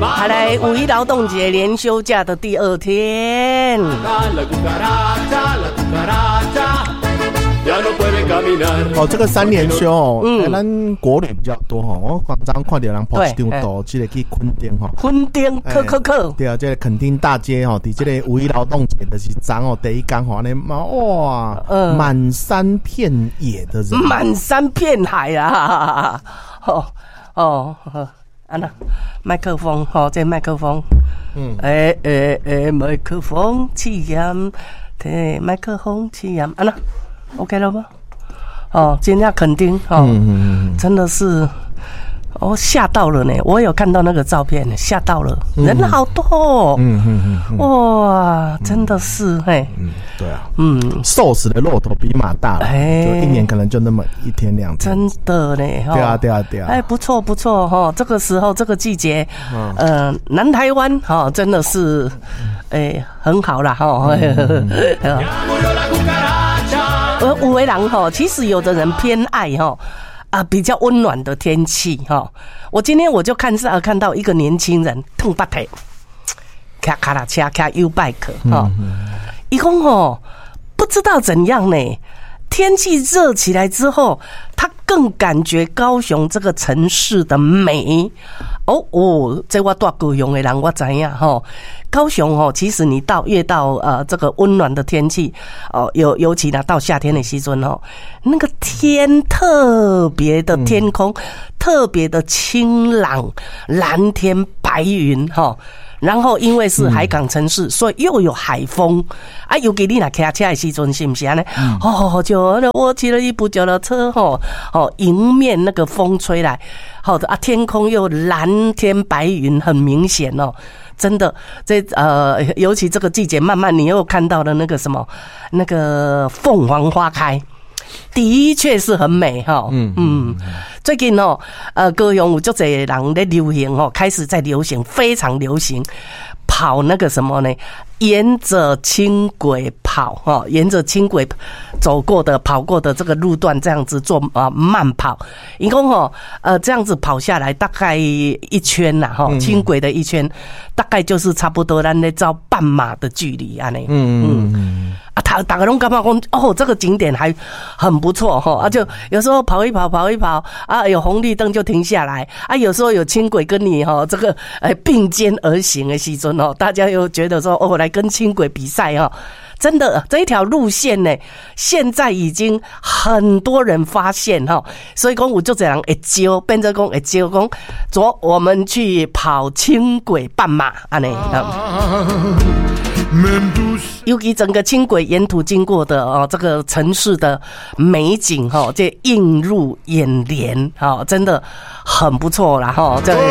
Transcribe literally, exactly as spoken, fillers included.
好来，五一劳动节连休假的第二天。 哦，这个三连休哦，嗯，咱国旅比较多哈。我刚刚看到人 po 一张图，这个去垦丁哈， 垦丁克克克， 对啊，这个垦丁大街哈，伫这个五一劳动节的是昨哦第一天哈，那哇，嗯，满山遍野的人， 满山遍海啊！哦哦，啊那麦克风哈，这麦克风，嗯，诶诶诶，麦克风气焰，对，麦克风气焰，啊那。OK 了吗？哦，今天垦丁哦，嗯嗯真的是哦吓到了呢！我有看到那个照片，吓到了，嗯、人好多、哦，嗯嗯嗯，哇，真的是嘿， 嗯，对啊，嗯，瘦死的骆驼比马大了，哎，就一年可能就那么一天两天， 真的呢， 对啊对啊对啊， 哎，不错不错哈、哦，这个时候这个季节，嗯、呃，南台湾哈、哦、真的是，哎，很好啦哈。哦嗯嗯而五维郎哈，其实有的人偏爱哈啊比较温暖的天气哈。我今天我就看是看到一个年轻人蹬把腿，开卡拉车开 U bike 哈，一共哦不知道怎样呢。天气热起来之后，他更感觉高雄这个城市的美。哦哦，这我住高雄的人我知道哈。高雄哦，其实你到越到呃这个温暖的天气哦，尤尤其呢到夏天的时阵哦，那个天特别的天空、嗯、特别的清朗，蓝天白云哈。然后因为是海港城市，嗯、所以又有海风啊。尤其你那开车的时阵，是不是呢？嗯、哦，就我骑了一部脚踏车，吼，哦，迎面那个风吹来，好的啊，天空又蓝天白云，很明显哦。真的，这呃，尤其这个季节，慢慢你又看到了那个什么，那个凤凰花开。的确是很美哈，嗯嗯，最近哦，呃，高雄有足侪人在流行哦，开始在流行，非常流行跑那个什么呢？沿着轻轨跑哈，沿着轻轨走过的、跑过的这个路段，这样子做啊、呃、慢跑，一共哈呃这样子跑下来大概一圈呐哈，轻轨的一圈，大概就是差不多咱咧走半马的距离安尼，嗯嗯啊，大大家拢感觉讲哦，这个景点还很不错哈，啊就有时候跑一跑跑一跑啊，有红绿灯就停下来啊，有时候有轻轨跟你哈这个哎并肩而行的时阵哦，大家又觉得说哦来跟轻轨比赛哈。真的这一条路线呢，现在已经很多人发现哈，所以讲有就这样会招，变成讲会招讲，走，我们去跑轻轨半马安尼。尤其整个轻轨沿途经过的哦，这个城市的美景哈，这映入眼帘哈，真的很不错啦哈。这